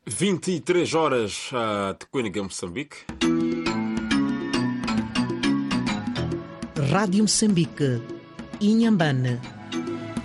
23 horas de Coimbra, Moçambique. Rádio Moçambique, Inhambane